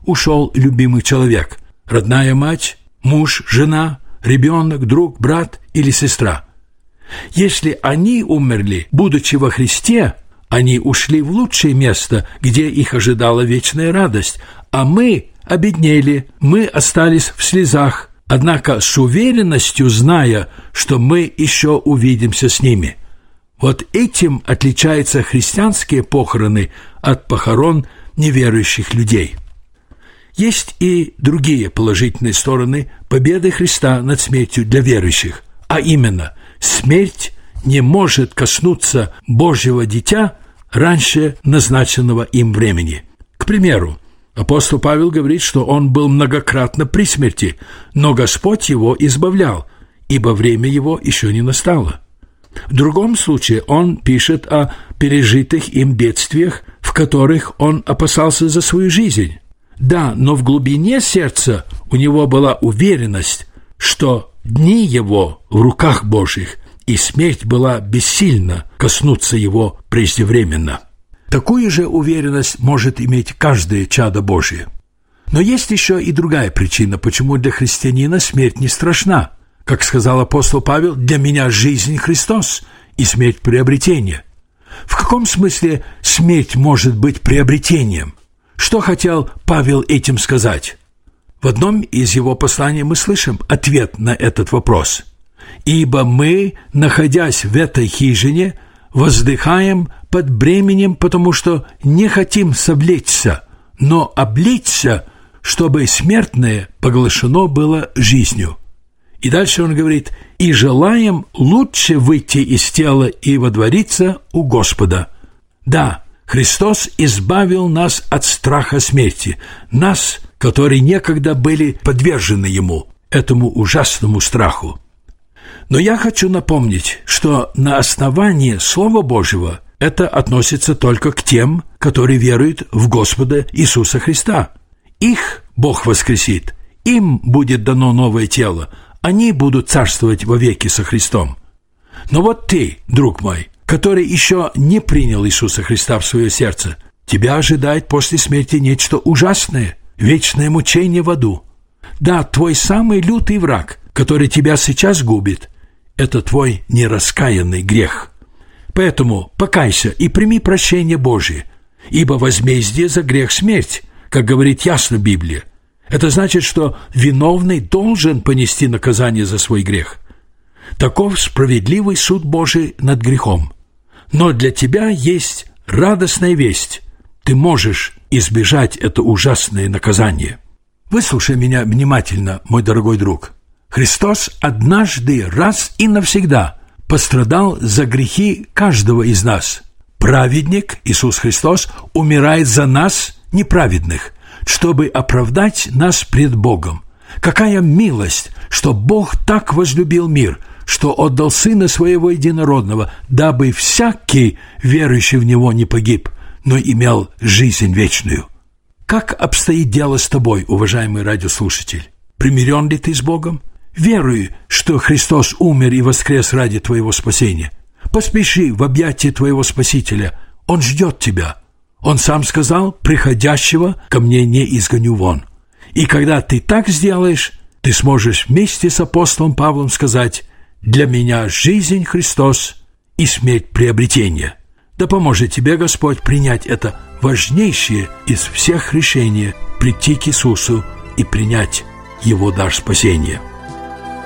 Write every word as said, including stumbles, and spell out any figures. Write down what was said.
ушел любимый человек? Родная мать, муж, жена, ребенок, друг, брат или сестра? Если они умерли, будучи во Христе, они ушли в лучшее место, где их ожидала вечная радость, а мы обеднели, мы остались в слезах, однако с уверенностью зная, что мы еще увидимся с ними. Вот этим отличаются христианские похороны от похорон неверующих людей. Есть и другие положительные стороны победы Христа над смертью для верующих, а именно, смерть не может коснуться Божьего дитя раньше назначенного им времени. К примеру, апостол Павел говорит, что он был многократно при смерти, но Господь его избавлял, ибо время его еще не настало. В другом случае он пишет о пережитых им бедствиях, в которых он опасался за свою жизнь. Да, но в глубине сердца у него была уверенность, что дни его в руках Божьих, и смерть была бессильна коснуться его преждевременно. Такую же уверенность может иметь каждое чадо Божие. Но есть еще и другая причина, почему для христианина смерть не страшна. Как сказал апостол Павел, «Для меня жизнь Христос и смерть приобретение». В каком смысле смерть может быть приобретением? Что хотел Павел этим сказать? В одном из его посланий мы слышим ответ на этот вопрос. «Ибо мы, находясь в этой хижине, воздыхаем под бременем, потому что не хотим совлечься, но облечься, чтобы смертное поглощено было жизнью». И дальше он говорит: «И желаем лучше выйти из тела и водвориться у Господа». Да, Христос избавил нас от страха смерти, нас, которые некогда были подвержены Ему, этому ужасному страху. Но я хочу напомнить, что на основании Слова Божьего это относится только к тем, которые веруют в Господа Иисуса Христа. Их Бог воскресит, им будет дано новое тело, они будут царствовать вовеки со Христом. Но вот ты, друг мой, который еще не принял Иисуса Христа в свое сердце, тебя ожидает после смерти нечто ужасное, вечное мучение в аду. Да, твой самый лютый враг, который тебя сейчас губит, это твой нераскаянный грех. Поэтому покайся и прими прощение Божие, ибо возмездие за грех — смерть, как говорит ясно Библия. Это значит, что виновный должен понести наказание за свой грех. Таков справедливый суд Божий над грехом. Но для тебя есть радостная весть. Ты можешь избежать это ужасное наказание. Выслушай меня внимательно, мой дорогой друг. Христос однажды раз и навсегда пострадал за грехи каждого из нас. Праведник Иисус Христос умирает за нас, неправедных, чтобы оправдать нас пред Богом. Какая милость, что Бог так возлюбил мир, что отдал Сына Своего Единородного, дабы всякий, верующий в Него, не погиб, но имел жизнь вечную. Как обстоит дело с тобой, уважаемый радиослушатель? Примирен ли ты с Богом? Веруй, что Христос умер и воскрес ради твоего спасения. Поспеши в объятия твоего Спасителя. Он ждет тебя. Он сам сказал: «Приходящего ко мне не изгоню вон». И когда ты так сделаешь, ты сможешь вместе с апостолом Павлом сказать: «Для меня жизнь Христос и смерть приобретение». Да поможет тебе Господь принять это важнейшее из всех решений — прийти к Иисусу и принять Его дар спасения.